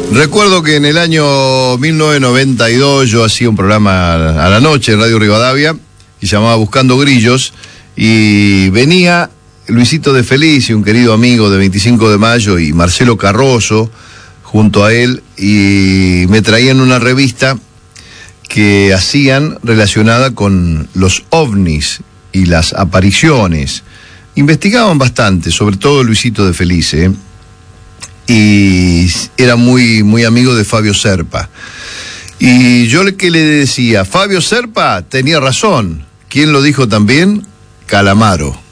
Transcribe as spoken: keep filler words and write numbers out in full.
Recuerdo que en el año mil novecientos noventa y dos yo hacía un programa a la noche en Radio Rivadavia y se llamaba Buscando Grillos, y venía Luisito de Felice, un querido amigo de veinticinco de mayo, y Marcelo Carroso junto a él, y me traían una revista que hacían relacionada con los ovnis y las apariciones. Investigaban bastante, sobre todo Luisito de Felice, ¿eh? Y era muy, muy amigo de Fabio Serpa. Y yo le que le decía, Fabio Serpa tenía razón. ¿Quién lo dijo también? Calamaro.